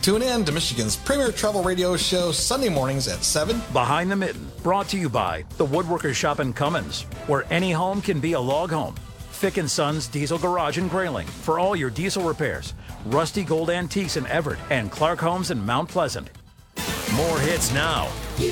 Tune in to Michigan's premier travel radio show Sunday mornings at 7. Behind the Mitten, brought to you by the Woodworkers Shop in Cummins, where any home can be a log home. Fick & Sons Diesel Garage in Grayling for all your diesel repairs. Rusty Gold Antiques in Everett and Clark Homes in Mount Pleasant. More hits now.